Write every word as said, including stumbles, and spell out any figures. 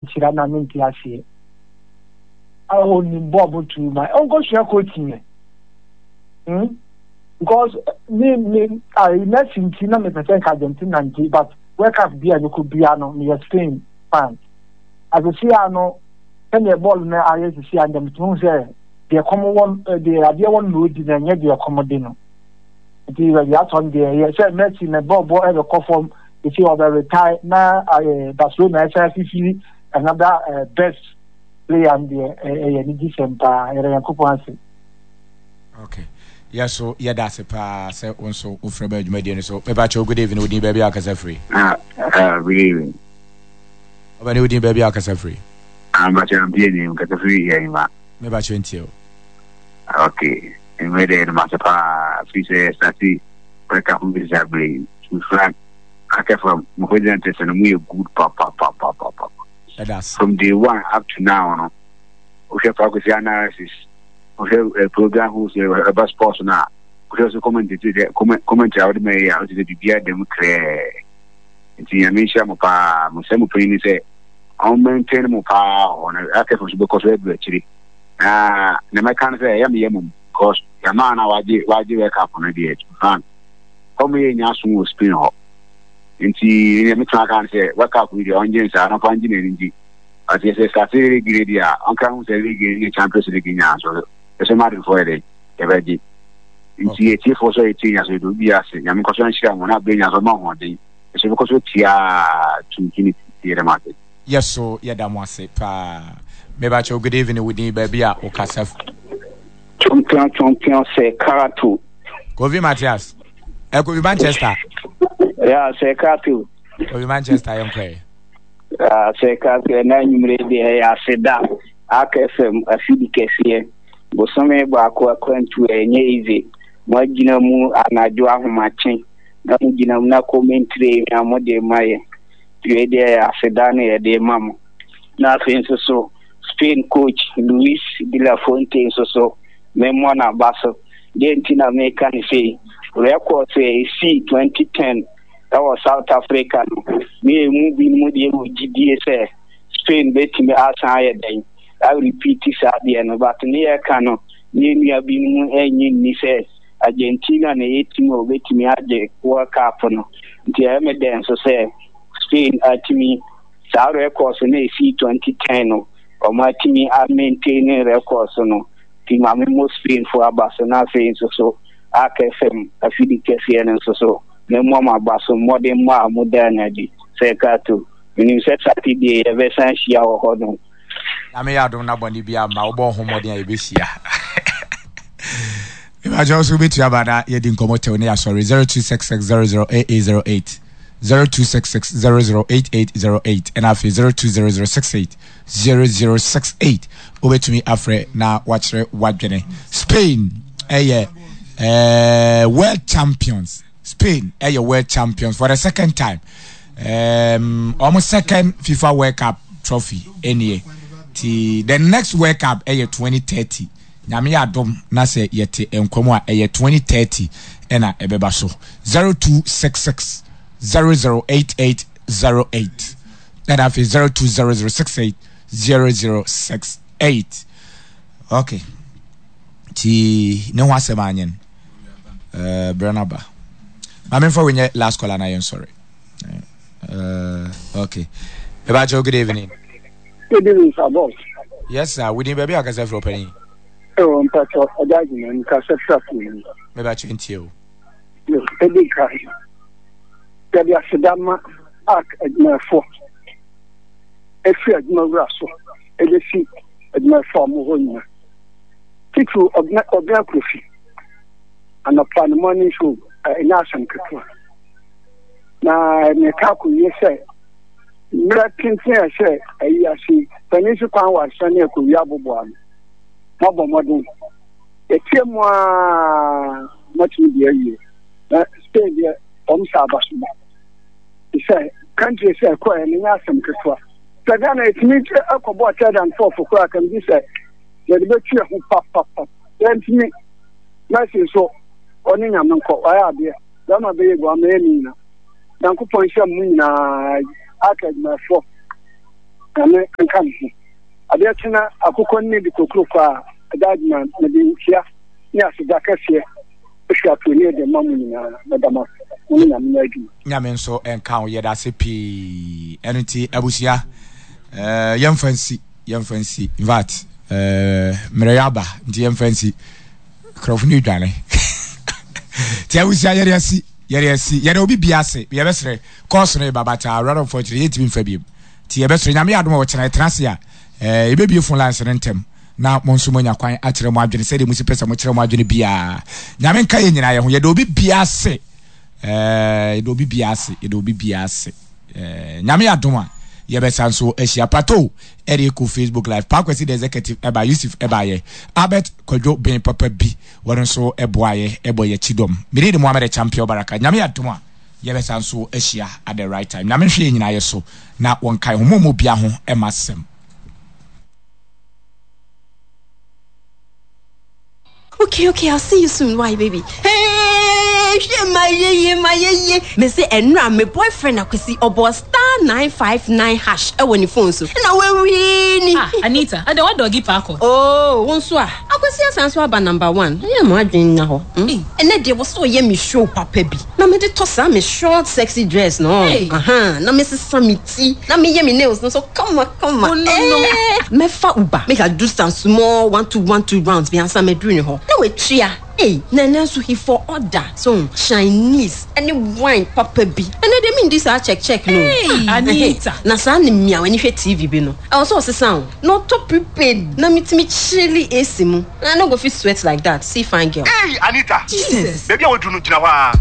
Shirana Mintiasi. I only bob to my uncle share coaching. Hmm? Because me, me, I met in Tina, me present Argentina, but work up beer, you could be on your Spain fans. As a see, I know, any ball in I used to see, and them to say, the common one, the idea one would then yet be accommodino. It is a yacht on the air, said Messi in a bob boy ever call from the few of the retired now, Barcelona, S F C, another best player and the December. Okay. Yes, so yeah, that's a pass. Also, Ufrebe, you made so. Maybe good evening, would you baby Akasa free? Ah, uh, good evening. When you would you baby Akasa free? I'm not a being Kasa free here, ma. Maybe twenty. Okay, and made a massapa, Fisher, Stati, break up with Zabri, to Frank. I came from Mohamed and we a good papa, papa, papa. That's from day one up to now. We have progress analysis. We have a program who's a bus person now. We also commented to comment comment out the mayor out to the beer them clear. It's the Amisha Mopa, Musemu Prini say, I'll maintain Mopa on a active because we're actually. Ah, the can say, I'm Yamum, because Yamana, why do you wake up on a day? Come here in Yasu spin off. Inti ni mtu kan say wake up with your engines and not engineering as you say started grade ya anka hu say league champions league nya so it's a matter for it ebeji inti e for so eighteen years do bi ase nyame ko so anhira mo na be nya so ma ho den so because we tia to kini the market. Yes, so yeah, that was it. Maybe good evening with you, baby. Okasef champion champion say Karatu Kovi Matthias e ko Manchester. Yeah, say Karatu Kovi Manchester I am pray. Ah, say Karatu na nyumre de ya seda akfm afidi kese bosome ba ko akwantu enye ize mo gina mu anajo ahomache na mu gina mu na commentary na mo de maye tuwe de aseda na ye de mamo na fenso so Spain coach Luis de la Fuente so so memo na baso de ntina me kan say record say C twenty ten that was South Africa me mu bi mu de mu G say Spain bet me asan ye den I repeat this again but near cano near me have been any say Argentina and eight team of bet me at the World Cup no the evidence say Spain at me South records in a C twenty ten or my team are maintaining records no team I'm most Spain for a Barcelona fans so A K F M a feed and so so no more basso modern more modernity say Kato when you said Saturday a version she our hodon. I may I don't know when you be a mouth home or the Abisia. If I just will be to about that, you didn't come out to sorry, zero two six six zero zero eight eight zero eight, zero two six six zero zero eight eight zero eight, and after zero two zero zero six eight zero zero six eight. Over to me, Afre, now watch what Spain, eh, yeah, uh, world champions. Spain, eh, your world champions for the second time. Um, almost second FIFA World Cup trophy, any. The next World Cup eh twenty thirty. Nyame adom na se yete enkomo a eh twenty thirty ena ebeba so zero two six six zero zero eight eight zero eight. That after zero two zero zero six eight zero zero six eight. Okay. Ti ne ho asema anyen. Uh Branaba. Mame for when last call and I am sorry. Uh okay. Eba good evening. Good evening, sir. Yes, sir. We need baby I can say for penny. Oh, I'm part of a judgment and cassette trafficking. Maybe I change you. Yes, a big guy. There is a dama arc at my foot. A fear no russell. A deceit at my form of one. Tickle of biography. And upon the morning show, a nation could. Now, I may calculate, say. Mirakin say I see Peninsula Power Sanya Kuyabuan. Mobile modern. A few more much media year. Stay there on Sabasma. He said, country say, quite an awesome Kiswa. Sagana, it's me, a couple and four for crack, and he said, the butcher who pop pop pop. Then to me, Messi so, owning a man called Ayabia, Dama Bago, Amena. Danko Poncha Muna. I can my four. ane nka me adeɛ tena akokɔ ne de kokoro kwa adagma na de ntia ne aseda kɛseɛ ehwa to ne de mamu nyinaa madama mo nya me adu nyame nso enka wo yɛda se pii ɛno ti abusia eh yɛmfansi yɛmfansi in fact eh mereyaba nti yɛmfansi krofuni dwane ti abusia yɛre asi yɛre asi yɛre obi biase yɛbɛsrɛ course no babata rather unfortunately yɛtimi mfa biem ti yɛbɛsrɛ nyame adom wɔ kyena trase a eh yɛbɛbie phone lines no ntem na mo nso mo nya kwan akyerɛ mo adwene sɛ de mo si pesa mo kyerɛ mo adwene bia nyame nka yɛ nyina yɛ ho yɛde obi biase eh yɛde obi biase yɛde obi biase eh nyame adom a yɛbɛsa nso ahyia pato ɛde ko Facebook live Parkwesi the executive eba Yusuf eba ye Albert Kodwo ben papa bi wɔn nso ɛboa ye ɛbɔ ye chidom mede de Mohammed champion baraka nyame adom a yɛbɛsa nso ahyia at the right time nyame hwɛ nyina yɛ so na wɔn kai ho mo bia ho ɛmasɛm. Okay, okay, I'll see you soon. Why, baby? Hey, my ye, my ye, me say, and my boyfriend, I could see about star nine five nine hash. I want your phone so. Now we're winning. Ah, Anita, I don't want doggy parko. Oh, one swa. I could see a answer about number one. I am wondering now. And then there was so yummy show, Papa B. Now me the toss a short, sexy dress, no. Hey. Uh huh. Now Missus Sammy T. Now me yummy nails, no. So come on, come on. Oh, no, no. Me fa uba. Make a do some small one two one two rounds. Be answer me doing her. No way, chia. Hey, Nana so he for order. So Chinese, any wine, Papa B. And I didn't mean this. I check check no. Hey, Anita. Na sa ni mia when you hear T V bi no. I also say sound. No to prepared. Na meet me chilly A C mu. I no go fit sweat like that. See fine girl. Hey, Anita. Jesus. Baby, I want to know.